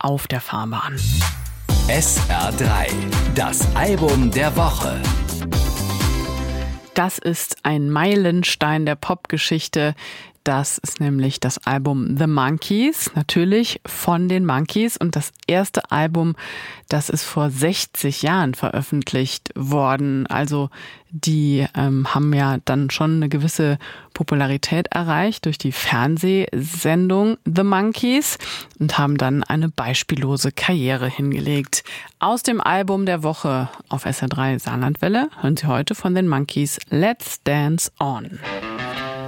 auf der Fahrbahn. SR3, das Album der Woche. Das ist ein Meilenstein der Popgeschichte. Das ist nämlich das Album The Monkees, natürlich von den Monkees. Und das erste Album, das ist vor 60 Jahren veröffentlicht worden. Also die haben ja dann schon eine gewisse Popularität erreicht durch die Fernsehsendung The Monkees und haben dann eine beispiellose Karriere hingelegt. Aus dem Album der Woche auf SR3 Saarlandwelle hören Sie heute von den Monkees Let's Dance On.